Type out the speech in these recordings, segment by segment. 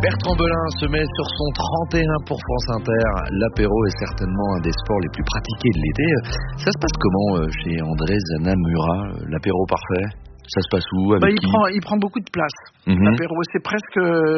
Bertrand Belin se met sur son 31 pour France Inter. L'apéro est certainement un des sports les plus pratiqués de l'été. Ça se passe comment chez André Zanamura, l'apéro parfait? Ça se passe où, avec qui? Il prend beaucoup de place. L'apéro, c'est presque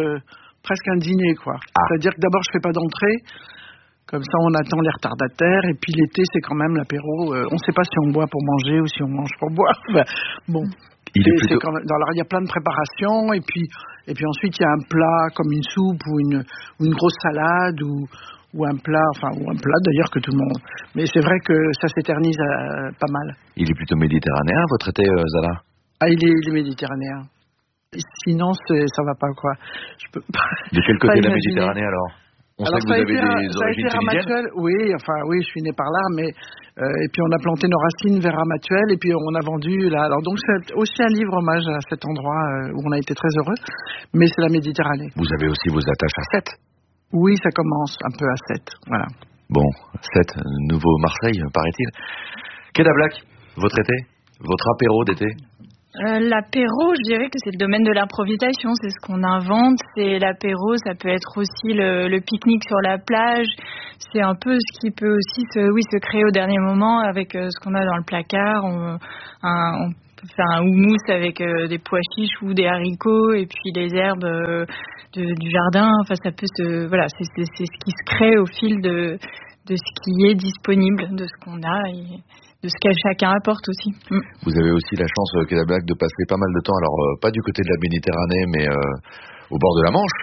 un dîner, quoi. C'est-à-dire que d'abord, je fais pas d'entrée. Comme ça, on attend les retardataires. Et puis l'été, c'est quand même l'apéro. On ne sait pas si on boit pour manger ou si on mange pour boire. Bon. Alors, il y a plein de préparations. Et puis ensuite, il y a un plat comme une soupe ou une grosse salade ou un plat, d'ailleurs que tout le monde. Mais c'est vrai que ça s'éternise pas mal. Il est plutôt méditerranéen, votre été, Zala? Il est méditerranéen. Sinon, ça va pas, quoi. Je peux pas. De quel côté de la Méditerranée, alors? On sait que vous avez des origines tunisiennes. Oui, je suis né par là, mais et puis on a planté nos racines vers Ramatuelle et puis on a vendu là. Alors donc c'est aussi un livre hommage à cet endroit où on a été très heureux, mais c'est la Méditerranée. Vous avez aussi vos attaches à Sète? Oui, ça commence un peu à Sète, voilà. Bon, Sète, nouveau Marseille, paraît-il. Queda Black, votre été, votre apéro d'été? L'apéro, je dirais que c'est le domaine de l'improvisation, c'est ce qu'on invente, c'est l'apéro, ça peut être aussi le pique-nique sur la plage, c'est un peu ce qui peut aussi se créer au dernier moment avec ce qu'on a dans le placard, on peut faire un houmous avec des pois chiches ou des haricots et puis les herbes du jardin, enfin ça peut c'est ce qui se crée au fil de ce qui est disponible, de ce qu'on a et de ce que chacun apporte aussi. Vous avez aussi la chance, Queda Black, de passer pas mal de temps, alors pas du côté de la Méditerranée, mais au bord de la Manche.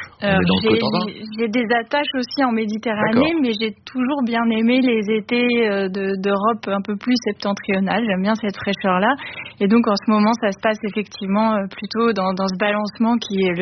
J'ai des attaches aussi en Méditerranée, mais j'ai toujours bien aimé les étés d'Europe un peu plus septentrionale. J'aime bien cette fraîcheur-là. Et donc en ce moment, ça se passe effectivement plutôt dans ce balancement qui est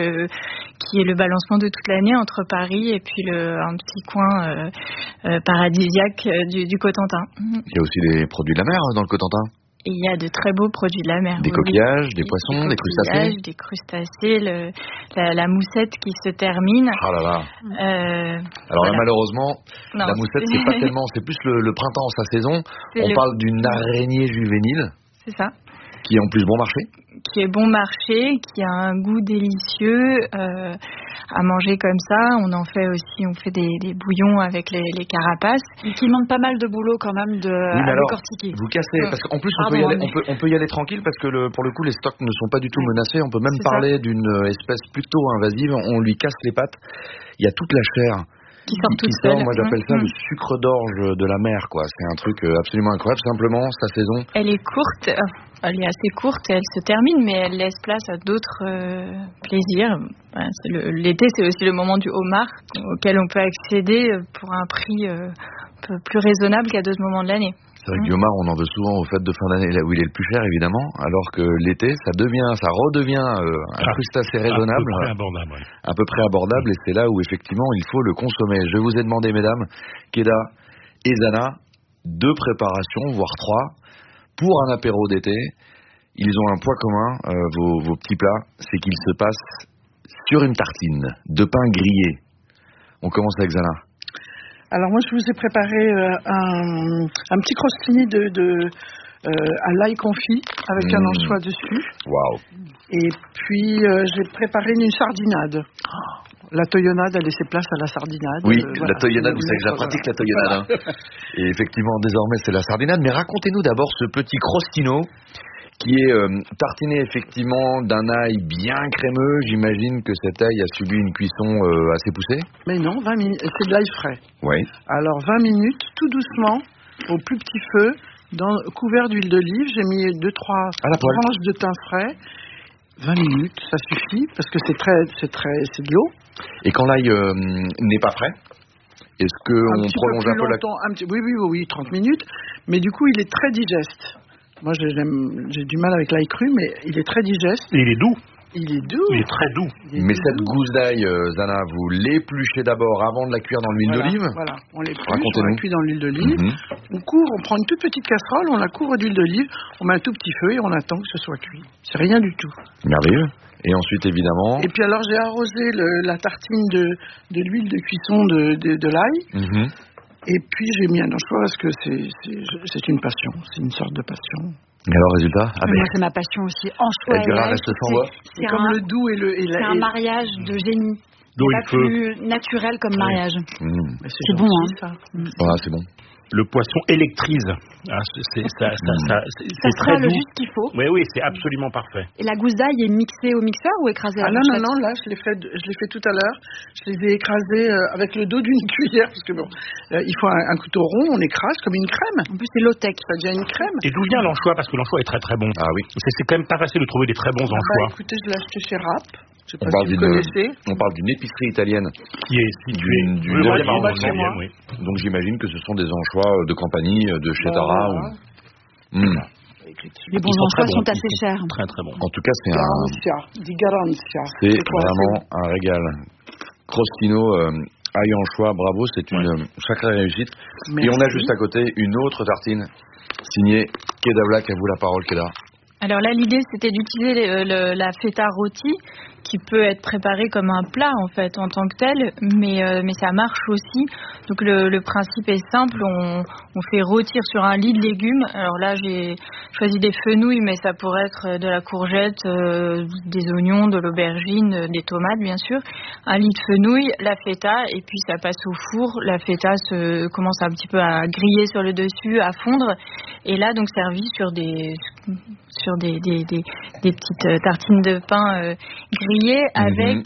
le balancement de toute l'année entre Paris et puis un petit coin paradisiaque du Cotentin. Il y a aussi des produits de la mer dans le Cotentin. Et il y a de très beaux produits de la mer. Des coquillages, des poissons, des crustacés. Des crustacés, la moussette qui se termine. Oh là là. Alors là, malheureusement, la moussette, c'est pas tellement, c'est plus le printemps, sa saison. On parle d'une araignée juvénile. C'est ça. Qui est en plus bon marché. Qui est bon marché, qui a un goût délicieux à manger comme ça. On fait des bouillons avec les carapaces. Et qui demande pas mal de boulot quand même à décortiquer. Vous cassez, parce qu'en plus on peut y aller tranquille parce que pour le coup les stocks ne sont pas du tout menacés. On peut même parler d'une espèce plutôt invasive. On lui casse les pattes. Il y a toute la chair qui sort. Moi j'appelle ça le sucre d'orge de la mer, quoi. C'est un truc absolument incroyable. Simplement sa saison. Elle est courte. Elle est assez courte, elle se termine, mais elle laisse place à d'autres plaisirs. L'été, c'est aussi le moment du homard, auquel on peut accéder pour un prix un peu plus raisonnable qu'à d'autres moments de l'année. C'est vrai que du homard, on en veut souvent aux fêtes de fin d'année, là où il est le plus cher, évidemment, alors que l'été, ça redevient un crustacé raisonnable. À peu près abordable, et c'est là où, effectivement, il faut le consommer. Je vous ai demandé, mesdames, Queda et Zana, 2 préparations, voire 3, pour un apéro d'été. Ils ont un point commun, vos petits plats, c'est qu'ils se passent sur une tartine de pain grillé. On commence avec Zana. Alors moi, je vous ai préparé un petit crostini à l'ail confit avec un anchois dessus. Waouh. Et puis j'ai préparé une sardinade. La toyonnade a laissé place à la sardinade. Oui, la toyonnade, vous savez que je pratique la toyonnade. Hein. Et effectivement, désormais, c'est la sardinade. Mais racontez-nous d'abord ce petit crostino qui est tartiné effectivement d'un ail bien crémeux. J'imagine que cet ail a subi une cuisson assez poussée. Mais non, 20 minutes. C'est de l'ail frais. Oui. Alors 20 minutes, tout doucement, au plus petit feu, couvert d'huile d'olive. J'ai mis 2-3 tranches de thym frais. 20 minutes, ça suffit, parce que c'est de l'eau. Et quand l'ail n'est pas frais, est-ce qu'on prolonge un peu la... Oui, 30 minutes. Mais du coup, il est très digeste. Moi, j'ai du mal avec l'ail cru, mais il est très digeste. Et il est doux. Il est doux. Il est très doux. Mais cette gousse d'ail, Zana, vous l'épluchez d'abord avant de la cuire dans l'huile d'olive? Voilà, on l'épluche, on la cuit dans l'huile d'olive. On prend une toute petite casserole, on la couvre d'huile d'olive, on met un tout petit feu et on attend que ce soit cuit. C'est rien du tout. Merveilleux. Et ensuite, évidemment... Et puis alors, j'ai arrosé la tartine de l'huile de cuisson de l'ail. Et puis, j'ai mis un anchois parce que c'est une passion, c'est une sorte de passion. Et alors, résultat? Moi, c'est ma passion aussi. Anchois et l'ail. C'est comme le doux et l'ail. C'est un mariage de génie. d'eau et de feu. Plus naturel comme mariage. C'est bon, ça. Voilà, c'est bon. Le poisson électrise. C'est très doux. Le juste qu'il faut. Oui, c'est absolument parfait. Et la gousse d'ail est mixée au mixeur ou écrasée à la fourchette? Non, là, je l'ai fait tout à l'heure. Je les ai écrasés avec le dos d'une cuillère, parce que il faut un couteau rond, on écrase comme une crème. En plus, c'est low-tech. Ça devient une crème. Et d'où vient l'anchois? Parce que l'anchois est très très bon. Ah oui. C'est quand même pas facile de trouver des très bons anchois. Écoutez, je l'ai acheté chez Rapp. On parle d'une épicerie italienne qui est située du 9e arrondissement. Oui. Donc j'imagine que ce sont des anchois de Campanie, de chez Tara. Les bons anchois sont assez chers. Très très bons. En tout cas, c'est Garantia. C'est vraiment un régal. Crostino, ail anchois, bravo, c'est une sacrée réussite. Merci. Et on a juste à côté une autre tartine signée Keda Black. À vous la parole, Keda. Alors là, l'idée, c'était d'utiliser la feta rôti, qui peut être préparée comme un plat, en fait, en tant que tel, mais ça marche aussi. Donc le principe est simple, on fait rôtir sur un lit de légumes. Alors là, j'ai choisi des fenouils, mais ça pourrait être de la courgette, des oignons, de l'aubergine, des tomates, bien sûr. Un lit de fenouil, la feta, et puis ça passe au four. La feta commence un petit peu à griller sur le dessus, à fondre. Et là, donc, servi sur des petites tartines de pain grillées avec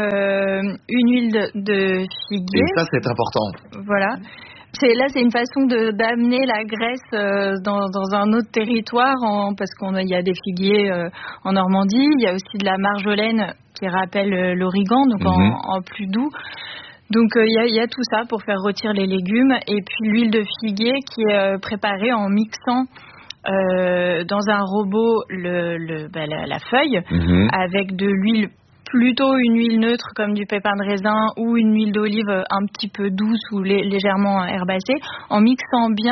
une huile de figuier. Et ça, c'est important. Voilà. C'est une façon d'amener la Grèce dans un autre territoire, parce qu'il y a des figuiers en Normandie. Il y a aussi de la marjolaine qui rappelle l'origan, donc en plus doux. Donc il y a tout ça pour faire rôtir les légumes. Et puis l'huile de figuier qui est préparée en mixant dans un robot la feuille avec de l'huile, plutôt une huile neutre comme du pépin de raisin ou une huile d'olive un petit peu douce ou légèrement herbacée, en mixant bien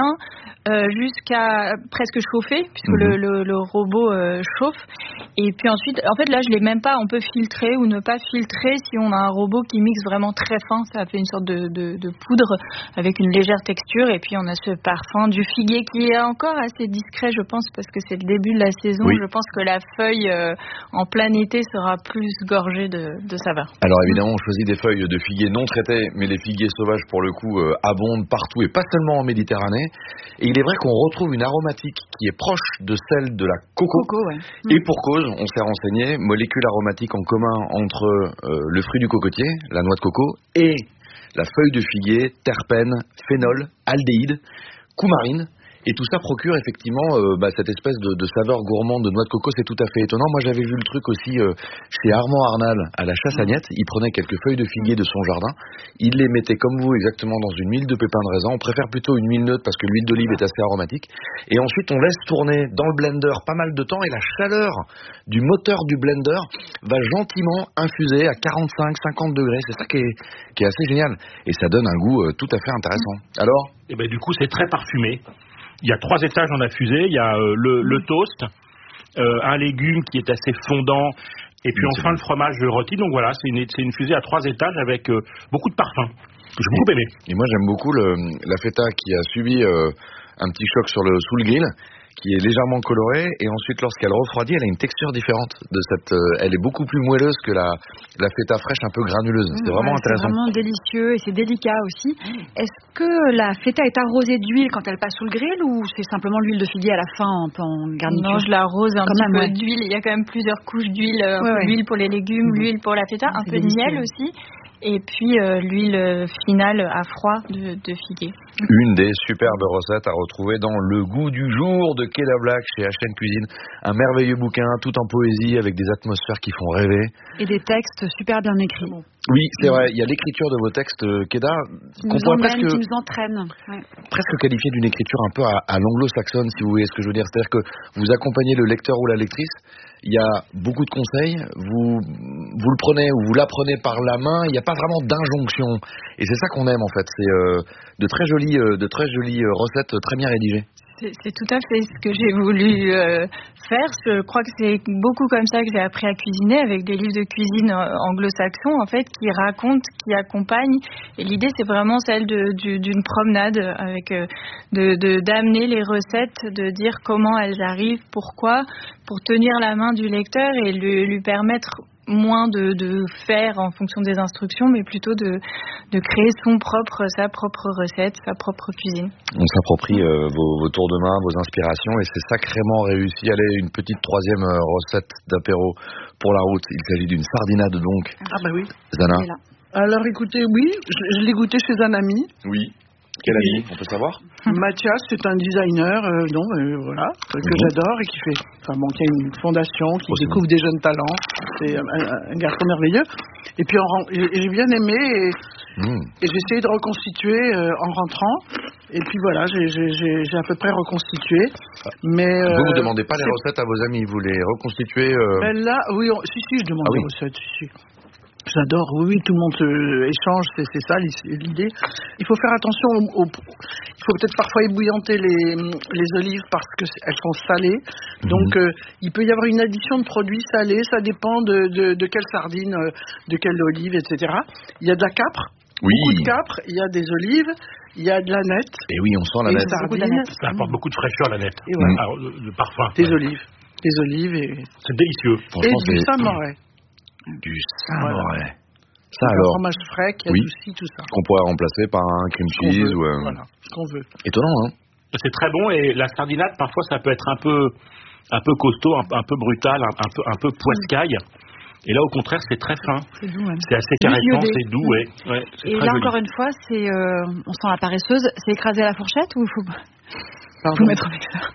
jusqu'à presque chauffer, puisque le robot chauffe. Et puis ensuite, en fait là je l'ai même pas, on peut filtrer ou ne pas filtrer si on a un robot qui mixe vraiment très fin, ça fait une sorte de poudre avec une légère texture, et puis on a ce parfum du figuier qui est encore assez discret, je pense, parce que c'est le début de la saison. Oui. Je pense que la feuille en plein été sera plus gorgée de saveur. Alors évidemment on choisit des feuilles de figuier non traitées, mais les figuiers sauvages pour le coup abondent partout et pas seulement en Méditerranée. Et il est vrai qu'on retrouve une aromatique qui est proche de celle de la coco. Et pour cause, on s'est renseigné, molécule aromatique en commun entre le fruit du cocotier, la noix de coco, et la feuille de figuier, terpène, phénol, aldéhyde, coumarine. Et tout ça procure effectivement cette espèce de saveur gourmande de noix de coco. C'est tout à fait étonnant. Moi, j'avais vu le truc aussi chez Armand Arnal à la Chassagnette. Il prenait quelques feuilles de figuier de son jardin. Il les mettait comme vous exactement dans une huile de pépin de raisin. On préfère plutôt une huile neutre parce que l'huile d'olive est assez aromatique. Et ensuite, on laisse tourner dans le blender pas mal de temps. Et la chaleur du moteur du blender va gentiment infuser à 45-50 degrés. C'est ça qui est assez génial. Et ça donne un goût tout à fait intéressant. Alors ? Et du coup, c'est très parfumé. Il y a 3 étages dans la fusée. Il y a le toast, un légume qui est assez fondant, et puis enfin le fromage rôti. Donc voilà, c'est une fusée à 3 étages avec beaucoup de parfums. J'ai beaucoup aimé. Et moi j'aime beaucoup la feta qui a subi un petit choc sous le grill, qui est légèrement colorée, et ensuite lorsqu'elle refroidit, elle a une texture différente de elle est beaucoup plus moelleuse que la feta fraîche un peu granuleuse. C'est vraiment intéressant. C'est vraiment délicieux et c'est délicat aussi. Est-ce que la feta est arrosée d'huile quand elle passe sous le grill, ou c'est simplement l'huile de figuier à la fin en garniture? Non, je l'arrose un petit peu d'huile. Il y a quand même plusieurs couches d'huile. L'huile pour les légumes, l'huile pour la feta, un peu de miel aussi. Et puis l'huile finale à froid de figuier. Une des superbes recettes à retrouver dans Le Goût du jour de Keda Black chez HN Cuisine. Un merveilleux bouquin, tout en poésie, avec des atmosphères qui font rêver. Et des textes super bien écrits. Oui, c'est vrai. Il y a l'écriture de vos textes, Keda, qu'on pourrait qui nous entraîne. Presque qualifier d'une écriture un peu à l'anglo-saxonne, si vous voyez ce que je veux dire. C'est-à-dire que vous accompagnez le lecteur ou la lectrice. Il y a beaucoup de conseils. Vous le prenez ou vous l'apprenez par la main. Il n'y a pas vraiment d'injonction. Et c'est ça qu'on aime en fait. C'est de très jolies recettes très bien rédigées. C'est tout à fait ce que j'ai voulu faire. Je crois que c'est beaucoup comme ça que j'ai appris à cuisiner, avec des livres de cuisine anglo-saxons, en fait, qui racontent, qui accompagnent. Et l'idée, c'est vraiment celle d'une promenade, avec d'amener les recettes, de dire comment elles arrivent, pourquoi, pour tenir la main du lecteur et lui permettre moins de faire en fonction des instructions, mais plutôt de créer sa propre recette, sa propre cuisine. On s'approprie vos tours de main, vos inspirations, et c'est sacrément réussi. Allez, une petite troisième recette d'apéro pour la route. Il s'agit d'une sardinade donc. Ah bah oui. Zana. Alors écoutez, oui, je l'ai goûté chez un ami. Oui. Quel ami, on peut savoir? Mathias, c'est un designer, voilà, que j'adore et qui a une fondation, qui découvre des jeunes talents. C'est un garçon merveilleux. Et puis j'ai bien aimé et j'ai essayé de reconstituer en rentrant. Et puis voilà, j'ai à peu près reconstitué. Mais vous demandez pas les recettes à vos amis, vous les reconstituez Ben là, oui, si, je demande les recettes, si. J'adore, oui, tout le monde échange, c'est ça l'idée. Il faut faire attention il faut peut-être parfois ébouillanter les olives parce qu'elles sont salées. Donc il peut y avoir une addition de produits salés, ça dépend de quelle sardine, de quelle olive, etc. Il y a de la capre, beaucoup de capre, il y a des olives, il y a de l'aneth. Et oui, on sent l'aneth. Sardines. Ça apporte beaucoup de fraîcheur, l'aneth. Et voilà. Le parfum. Des olives et... C'est délicieux. Et du Saint-Moré. Du Saint-Moré. Ça alors. Un fromage frais qui adoucit tout ça. Qu'on pourrait remplacer par un cream cheese ou voilà, ce qu'on veut. Étonnant, hein. C'est très bon et la sardinade parfois ça peut être un peu costaud, un peu brutal, un peu poiscaille. Et là au contraire c'est très fin. C'est doux, c'est assez caressant, c'est doux, ouais, c'est et très là joli. Encore une fois, c'est on sent la paresseuse, c'est écrasé à la fourchette ou il faut mettre un mixeur?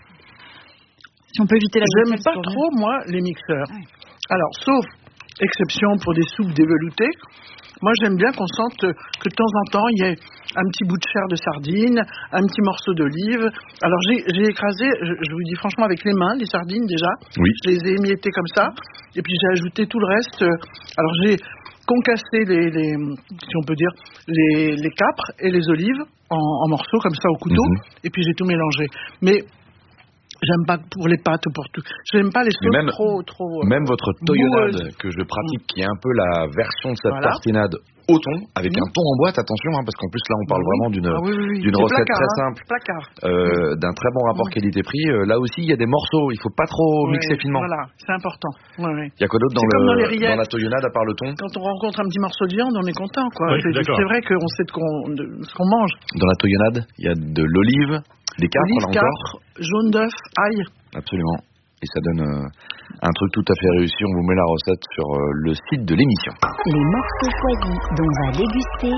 Si on peut éviter la J'aime pas trop moi les mixeurs. Ouais. Alors sauf exception pour des soupes déveloutées. Moi, j'aime bien qu'on sente que de temps en temps, il y ait un petit bout de chair de sardine, un petit morceau d'olive. Alors, j'ai écrasé, je vous dis franchement, avec les mains, les sardines déjà. Oui. Je les ai émiettées comme ça. Et puis, j'ai ajouté tout le reste. Alors, j'ai concassé si on peut dire, les capres et les olives en morceaux comme ça au couteau. Et puis, j'ai tout mélangé. Mais j'aime pas pour les pâtes ou pour tout. J'aime pas les sauces trop. Même votre toyonade que je pratique, qui est un peu la version de cette tartinade au thon, avec un thon en boîte, attention, hein, parce qu'en plus là on parle vraiment d'une recette très simple, d'un très bon rapport qualité-prix. Là aussi il y a des morceaux, il faut pas trop mixer finement. Voilà, c'est important. Il y a quoi d'autre dans la toyonade à part le thon? Quand on rencontre un petit morceau de viande, on est content, quoi. C'est vrai qu'on sait ce qu'on mange. Dans la toyonade, il y a de l'olive. Des capres, jaune d'œuf, ail. Absolument. Et ça donne un truc tout à fait réussi. On vous met la recette sur le site de l'émission. Les morceaux choisis dont on va déguster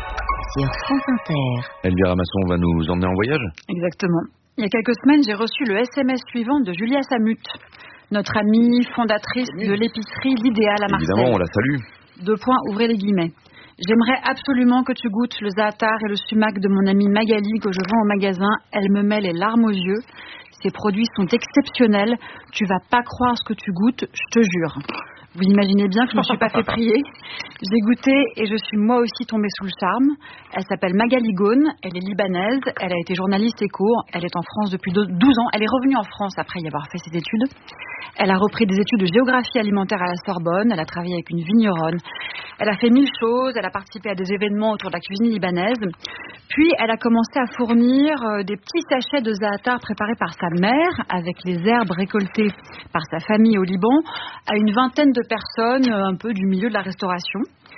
sur France Inter. Elvira Masson va nous emmener en voyage. Exactement. Il y a quelques semaines, j'ai reçu le SMS suivant de Julia Samut, notre amie fondatrice de l'épicerie L'Idéal à Marseille. Évidemment, on la salue. Ouvrez les guillemets. J'aimerais absolument que tu goûtes le za'atar et le sumac de mon amie Magali que je vends au magasin. Elle me met les larmes aux yeux. Ces produits sont exceptionnels. Tu vas pas croire ce que tu goûtes, je te jure. Vous imaginez bien que je ne me suis pas fait prier. J'ai goûté et je suis moi aussi tombée sous le charme. Elle s'appelle Magali Ghone, elle est libanaise, elle a été journaliste éco, elle est en France depuis 12 ans. Elle est revenue en France après y avoir fait ses études. Elle a repris des études de géographie alimentaire à la Sorbonne, elle a travaillé avec une vigneronne. Elle a fait 1000 choses, elle a participé à des événements autour de la cuisine libanaise. Puis elle a commencé à fournir des petits sachets de za'atar préparés par sa mère, avec les herbes récoltées par sa famille au Liban, à une vingtaine de personnes un peu du milieu de la restauration.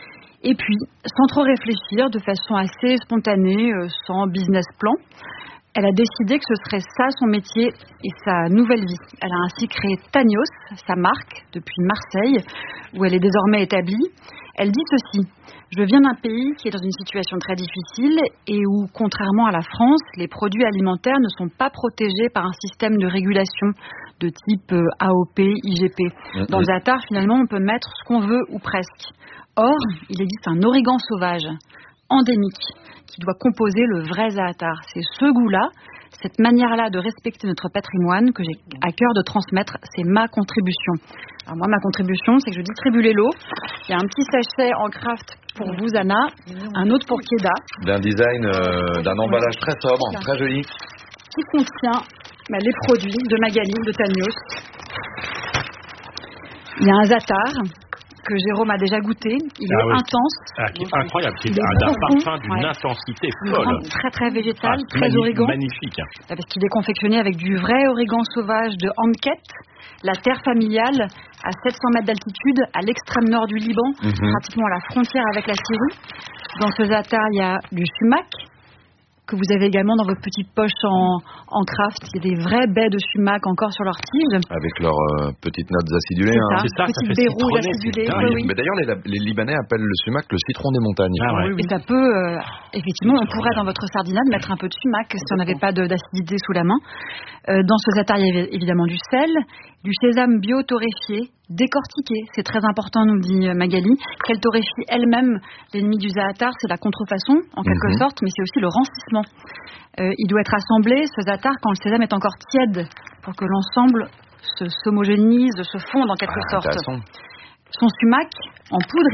Et puis, sans trop réfléchir, de façon assez spontanée, sans business plan, elle a décidé que ce serait ça son métier et sa nouvelle vie. Elle a ainsi créé Tanios, sa marque, depuis Marseille, où elle est désormais établie. Elle dit ceci: je viens d'un pays qui est dans une situation très difficile et où, contrairement à la France, les produits alimentaires ne sont pas protégés par un système de régulation de type AOP, IGP. Dans le za'atar, finalement, on peut mettre ce qu'on veut ou presque. Or, il existe un origan sauvage, endémique, qui doit composer le vrai za'atar. C'est ce goût-là, cette manière-là de respecter notre patrimoine que j'ai à cœur de transmettre. C'est ma contribution. Alors moi, ma contribution, c'est que je distribue les lots. Il y a un petit sachet en craft pour vous, Anna, un autre pour Keda. D'un design, d'un emballage très sobre, très joli. Qui contient les produits de Magali, de Tanios. Il y a un za'atar, que Jérôme a déjà goûté. Il est intense. Incroyable. C'est un parfum d'une intensité folle. Très très végétal, très origan. Magnifique. Parce qu'il est confectionné avec du vrai origan sauvage de Anket, la terre familiale, à 700 mètres d'altitude, à l'extrême nord du Liban, pratiquement à la frontière avec la Syrie. Dans ce za'atar, il y a du sumac, que vous avez également dans votre petite poche en craft. Il y a des vraies baies de sumac encore sur leurs tiges. Avec leurs petites notes acidulées. C'est ça, petites baies rouges acidulées. Mais d'ailleurs, les Libanais appellent le sumac le citron des montagnes. Et ça peut, effectivement, on pourrait dans votre sardinade mettre un peu de sumac si on n'avait pas d'acidité sous la main. Dans ce za'atar, il y avait évidemment du sel, du sésame bio torréfié, décortiqué, c'est très important, nous dit Magali, qu'elle torréfie elle-même. L'ennemi du za'atar, c'est la contrefaçon, en quelque sorte, mais c'est aussi le rancissement. Il doit être assemblé, ce za'atar, quand le sésame est encore tiède, pour que l'ensemble s'homogénise, se fonde en quelque sorte. Son sumac, en poudre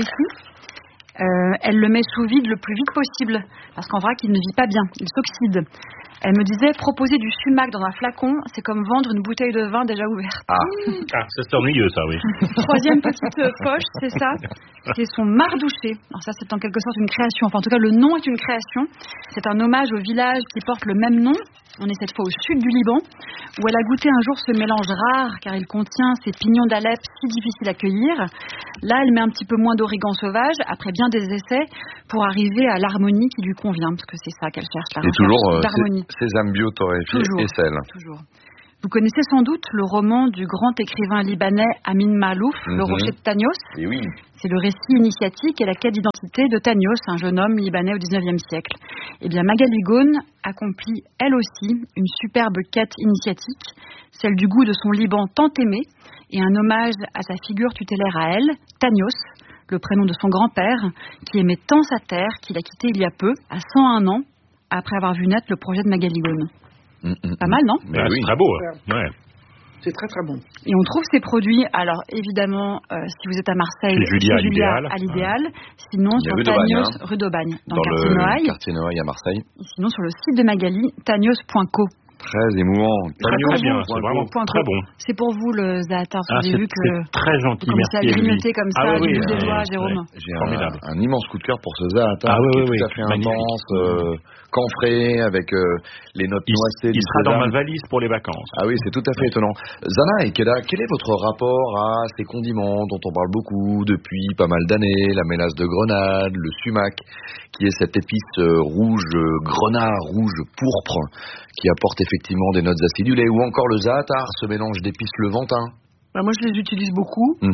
ici, elle le met sous vide le plus vite possible, parce qu'en vrac, il ne vit pas bien, il s'oxyde. Elle me disait, proposer du sumac dans un flacon, c'est comme vendre une bouteille de vin déjà ouverte. C'est ennuyeux, ça, oui. Troisième petite poche, c'est ça. C'est son mardouché. Alors ça, c'est en quelque sorte une création. Enfin, en tout cas, le nom est une création. C'est un hommage au village qui porte le même nom. On est cette fois au sud du Liban, où elle a goûté un jour ce mélange rare, car il contient ces pignons d'Alep si difficiles à cueillir. Là, elle met un petit peu moins d'origan sauvage, après bien des essais, pour arriver à l'harmonie qui lui convient, parce que c'est ça qu'elle cherche, la recherche d'harmonie. Sésame bio torréfié et sel. Toujours. Vous connaissez sans doute le roman du grand écrivain libanais Amin Maalouf, Le Rocher de Tanios. Et oui. C'est le récit initiatique et la quête d'identité de Tanios, un jeune homme libanais au XIXe siècle. Eh bien, Magali Ghone accomplit, elle aussi, une superbe quête initiatique, celle du goût de son Liban tant aimé, et un hommage à sa figure tutélaire à elle, Tanios, le prénom de son grand-père, qui aimait tant sa terre qu'il a quitté il y a peu, à 101 ans, après avoir vu naître le projet de Magali Ghone. Pas mal, non? C'est très beau. Ouais. C'est très très bon. Et on trouve ces produits, alors évidemment, si vous êtes à Marseille, c'est Julia à l'idéal. Sinon, sur Tanios, rue d'Aubagne, dans le quartier Noailles à Marseille. Et sinon, sur le site de Magali, tanios.co. Très émouvant. Très bien, c'est vraiment très bon. C'est pour vous le za'atar. J'ai vu que c'est très gentil, merci. Vous commencez à grignoter comme ça, du bout des doigts, Jérôme. J'ai un immense coup de cœur pour ce za'atar qui est tout à fait intense, camphré, avec les notes noisées. Il sera dans ma valise pour les vacances. Ah oui, c'est tout à fait étonnant. Zana et Keda, quel est votre rapport à ces condiments dont on parle beaucoup depuis pas mal d'années, la mélasse de grenade, le sumac, qui est cette épice rouge, grenat rouge pourpre, qui apporte effectivement des notes acidulées, ou encore le za'atar, ce mélange d'épices levantin. Moi, je les utilise beaucoup. Dans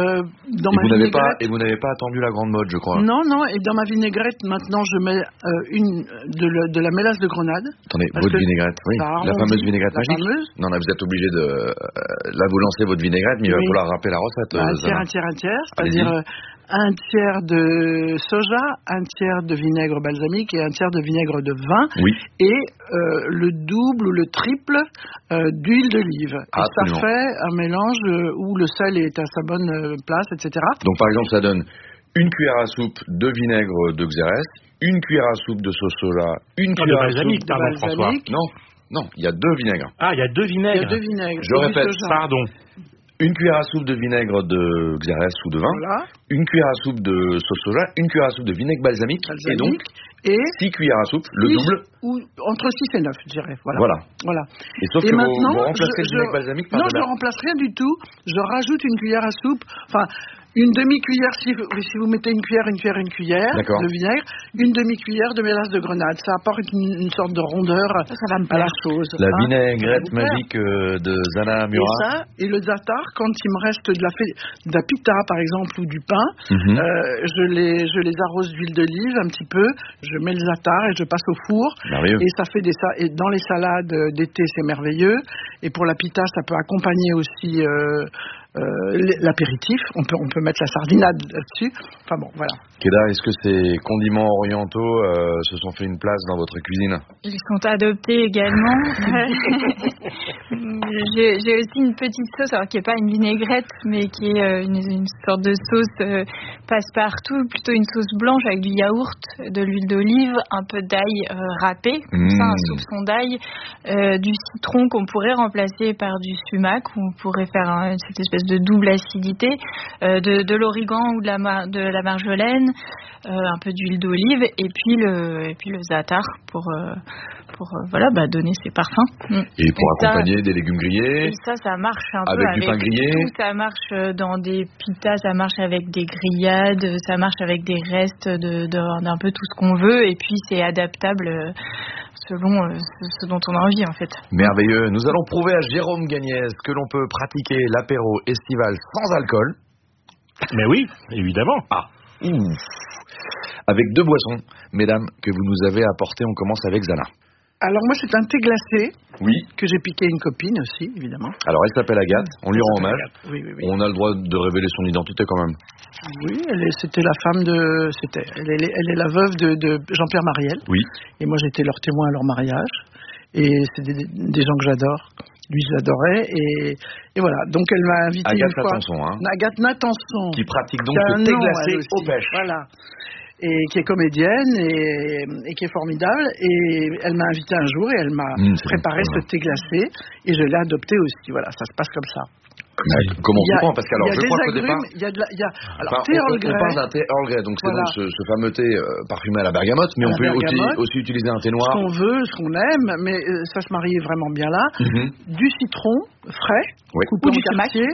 ma vinaigrette. Et vous n'avez pas attendu la grande mode, je crois. Non, et dans ma vinaigrette, maintenant, je mets de la mélasse de grenade. Attendez, votre vinaigrette, oui. La fameuse vinaigrette magique. Non, là, vous êtes obligé de... Là, vous lancez votre vinaigrette, mais il va falloir rappeler la recette. Un tiers. C'est-à-dire un tiers de soja, un tiers de vinaigre balsamique et un tiers de vinaigre de vin. Oui. Et le double ou le triple d'huile d'olive. Et ça fait un mélange où le sel est à sa bonne place, etc. Donc, par exemple, ça donne une cuillère à soupe de vinaigre de Xérès, une cuillère à soupe de sauce soja, une cuillère à soupe de balsamique. Non, il y a 2 vinaigres. Il y a 2 vinaigres. Il y a 2 vinaigres. Je répète, pardon. Une cuillère à soupe de vinaigre de Xérès ou de vin, une cuillère à soupe de sauce soja, une cuillère à soupe de vinaigre balsamique. Et donc 6 cuillères à soupe, le double. Ou entre 6 et 9, je dirais. Voilà. Et sauf que vous remplacez le vinaigre balsamique par je ne remplace rien du tout. Je rajoute une cuillère à soupe. Enfin, une demi-cuillère, si vous mettez une cuillère, de vinaigre, une demi-cuillère de mélasse de grenade. Ça apporte une sorte de rondeur à la chose. La vinaigrette magique de Zana Mura. Et le za'atar, quand il me reste de la pita, par exemple, ou du pain, je les arrose d'huile d'olive un petit peu, je mets le za'atar et je passe au four. Merveilleux. Et ça fait et dans les salades d'été, c'est merveilleux. Et pour la pita, ça peut accompagner aussi... l'apéritif, on peut mettre la sardinade là-dessus. Enfin bon, voilà. Keda, est-ce que ces condiments orientaux se sont fait une place dans votre cuisine? Ils sont adoptés également. J'ai aussi une petite sauce, alors qui n'est pas une vinaigrette, mais qui est une sorte de sauce passe-partout, plutôt une sauce blanche avec du yaourt, de l'huile d'olive, un peu d'ail râpé, comme ça, un soupçon d'ail, du citron qu'on pourrait remplacer par du sumac, ou on pourrait faire cette espèce espèce de double acidité, de l'origan ou de la marjolaine, un peu d'huile d'olive et puis le za'atar pour donner ses parfums. Et pour accompagner des légumes grillés. Et ça marche un peu avec du pain grillé. Tout, ça marche dans des pitas, ça marche avec des grillades, ça marche avec des restes d'un peu tout ce qu'on veut. Et puis c'est adaptable selon ce dont on a envie en fait. Merveilleux. Nous allons prouver à Jérôme Gagnès que l'on peut pratiquer l'apéro estival sans alcool. Mais oui, évidemment. Avec 2 boissons, mesdames, que vous nous avez apportées. On commence avec Zana. Alors moi c'est un thé glacé. Oui. Que j'ai piqué à une copine aussi, évidemment. Alors elle s'appelle Agathe, on lui rend hommage. Oui. On a le droit de révéler son identité quand même. Oui, c'était la femme elle est la veuve de Jean-Pierre Mariel. Oui. Et moi j'étais leur témoin à leur mariage. Et c'est des gens que j'adore. Lui, je l'adorais. Et voilà. Donc elle m'a invité Agathe une fois. Agathe Natanson. Qui pratique donc le thé glacé aux pêches. Voilà. Et qui est comédienne et qui est formidable. Et elle m'a invité un jour et elle m'a préparé ce thé glacé et je l'ai adopté aussi. Voilà, ça se passe comme ça. Comment on comprend? Parce qu'alors, je crois qu'au départ... on parle d'un thé Earl Grey, donc c'est donc ce fameux thé parfumé à la bergamote, mais on peut aussi utiliser un thé noir. Ce qu'on veut, ce qu'on aime, mais ça se mariait vraiment bien là. Du citron frais, coupé en quartier.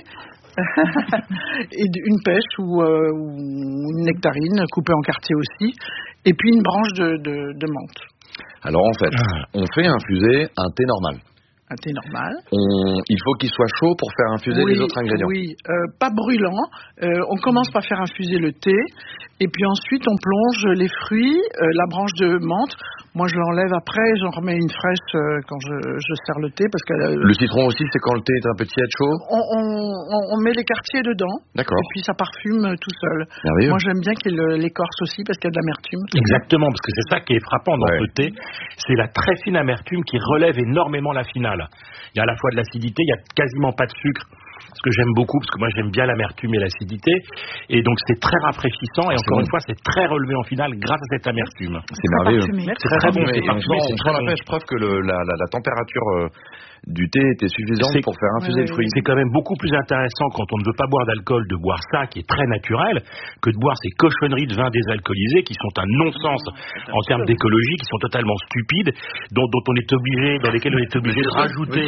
Et une pêche ou une nectarine coupée en quartier aussi, et puis une branche de menthe. Alors en fait, on fait infuser un thé normal. Un thé normal. Il faut qu'il soit chaud pour faire infuser les autres ingrédients. Oui, pas brûlant. On commence par faire infuser le thé, et puis ensuite on plonge les fruits, la branche de menthe. Moi, je l'enlève après, j'en remets une fraîche quand je sers le thé. Parce que, le citron aussi, c'est quand le thé est un peu tiède chaud? On met les quartiers dedans. D'accord. Et puis ça parfume tout seul. Merveilleux. Moi, j'aime bien qu'il y ait l'écorce aussi, parce qu'il y a de l'amertume. Exactement, parce que c'est ça qui est frappant dans le thé. C'est la très fine amertume qui relève énormément la finale. Il y a à la fois de l'acidité, il n'y a quasiment pas de sucre. Ce que j'aime beaucoup, parce que moi j'aime bien l'amertume et l'acidité, et donc c'est très rafraîchissant, et encore une fois c'est très relevé en finale grâce à cette amertume. C'est merveilleux. C'est très bon. On prend la pêche, preuve que la température du thé était suffisante pour faire infuser le fruit. C'est quand même beaucoup plus intéressant quand on ne veut pas boire d'alcool de boire ça qui est très naturel que de boire ces cochonneries de vin désalcoolisé qui sont un non-sens en termes d'écologie, qui sont totalement stupides, dont on est obligé, dans lesquels on est obligé de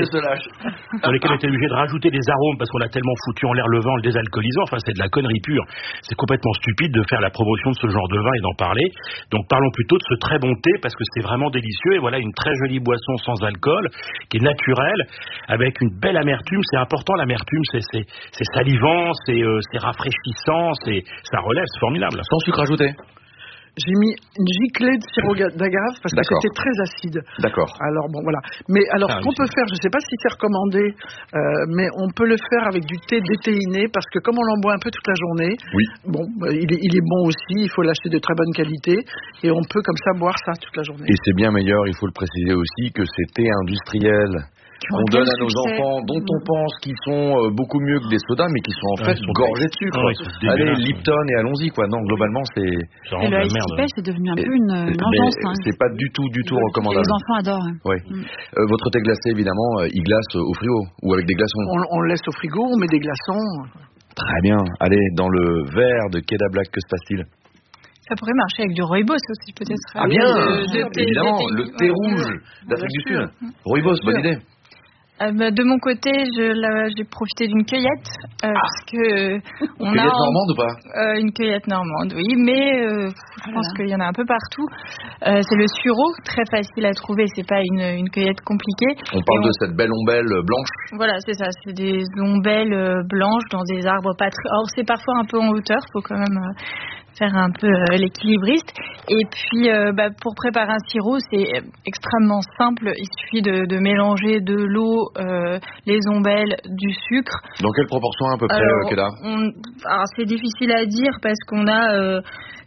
rajouter des arômes parce qu'on a tellement foutu en l'air le vin en le désalcoolisant. Enfin, c'est de la connerie pure. C'est complètement stupide de faire la promotion de ce genre de vin et d'en parler. Donc parlons plutôt de ce très bon thé parce que c'est vraiment délicieux et voilà une très jolie boisson sans alcool qui est naturelle avec une belle amertume. C'est important l'amertume, c'est salivant, c'est rafraîchissant, ça relève, c'est formidable. Sans sucre ajouté? J'ai mis une giclée de sirop d'agave parce que c'était très acide. D'accord. Alors bon voilà. Mais alors ce qu'on peut faire, je ne sais pas si c'est recommandé, mais on peut le faire avec du thé déthéiné parce que comme on l'en boit un peu toute la journée, bon, il est bon aussi. Il faut l'acheter de très bonne qualité et on peut comme ça boire ça toute la journée. Et c'est bien meilleur. Il faut le préciser aussi que ces thés industriels qu'on donne à nos enfants, dont on pense qu'ils sont beaucoup mieux que des sodas, mais qui sont en fait gorgés de sucre. Allez, Lipton et allons-y, quoi. Non, globalement, c'est vraiment de la merde. C'est devenu un peu une vengeance. C'est pas du tout recommandable. Les enfants adorent. Oui. Votre thé glacé, évidemment, il glace au frigo ou avec des glaçons. On le laisse au frigo, on met des glaçons. Très bien. Allez, dans le verre de Keda Black, que se passe-t-il? Ça pourrait marcher avec du rooibos aussi, peut-être. Ah bien, évidemment, le thé rouge d'Afrique du Sud. Rooibos, bonne idée. De mon côté, j'ai profité d'une cueillette parce que on cueillette normande ou pas? Une cueillette normande, oui, mais je pense qu'il y en a un peu partout. C'est le sureau, très facile à trouver, c'est pas une cueillette compliquée. On parle de cette belle ombelle blanche. Voilà, c'est ça, c'est des ombelles blanches dans des arbres pas très. Alors c'est parfois un peu en hauteur, faut quand même faire un peu l'équilibriste. Et puis, pour préparer un sirop, c'est extrêmement simple. Il suffit de mélanger de l'eau, les ombelles, du sucre. Dans quelle proportion à peu près, Keda? Alors, c'est difficile à dire parce qu'on a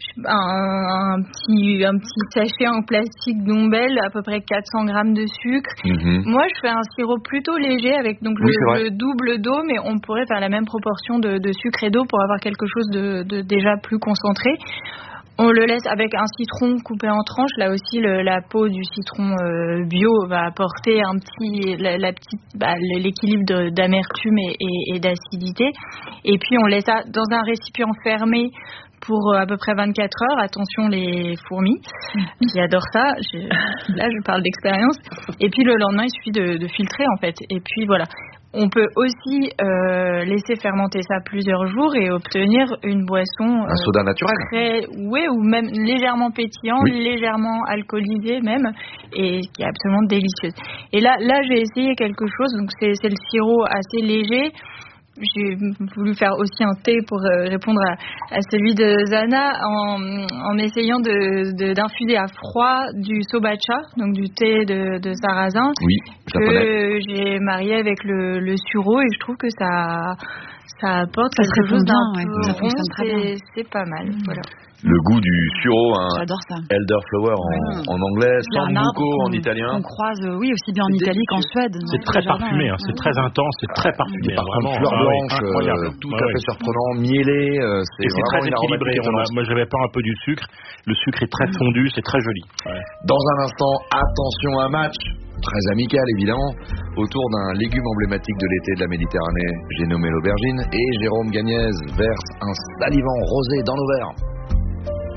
un petit sachet en plastique d'ombelles, à peu près 400 grammes de sucre. Moi, je fais un sirop plutôt léger avec donc le double d'eau, mais on pourrait faire la même proportion de sucre et d'eau pour avoir quelque chose de déjà plus concentré. On le laisse avec un citron coupé en tranches. Là aussi, la peau du citron bio va apporter l'équilibre d'amertume et d'acidité. Et puis, on laisse ça dans un récipient fermé pour à peu près 24 heures. Attention les fourmis, qui adorent ça. Là, je parle d'expérience. Et puis, le lendemain, il suffit de filtrer, en fait. Et puis, voilà. On peut aussi laisser fermenter ça plusieurs jours et obtenir une boisson... un soda naturel. Ou même légèrement pétillant, légèrement alcoolisé même, et qui est absolument délicieuse. Et là j'ai essayé quelque chose, donc c'est le sirop assez léger. J'ai voulu faire aussi un thé pour répondre à celui de Zana en essayant d'infuser à froid du sobacha, donc du thé de sarrasin, que j'ai marié avec le sureau, et je trouve que ça apporte quelque chose d'un peu rond, c'est pas mal. Voilà. Le goût du sureau, j'adore ça. Elderflower en anglais, sambuco en italien. On croise, aussi bien en Italie qu'en Suède. C'est très parfumé, c'est très intense, c'est très parfumé. Vraiment, fleurs blanches, tout à fait surprenant, mielé, c'est très équilibré. Moi, j'avais pas un peu du sucre. Le sucre est très fondu, c'est très joli. Dans un instant, attention, un match très amical évidemment, autour d'un légume emblématique de l'été de la Méditerranée. J'ai nommé l'aubergine, et Jérôme Gagnez verse un salivant rosé dans nos verres.